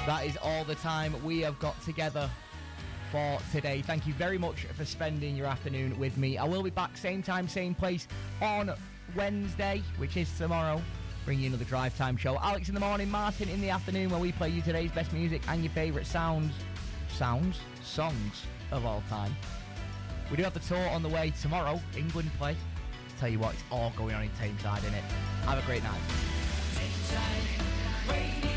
That is all the time we have got together for today. Thank you very much for spending your afternoon with me. I will be back same time, same place on Wednesday, which is tomorrow, bringing you another Drive Time show. Alex in the morning, Martin in the afternoon, where we play you today's best music and your favourite songs of all time. We do have the tour on the way tomorrow. England play. Tell you what, it's all going on in Tameside, innit? Have a great night. Tameside Radio.